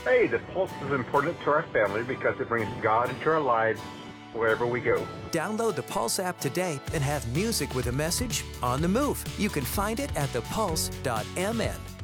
Hey, the Pulse is important to our family because it brings God into our lives wherever we go. Download the Pulse app today and have music with a message on the move. You can find it at thepulse.mn.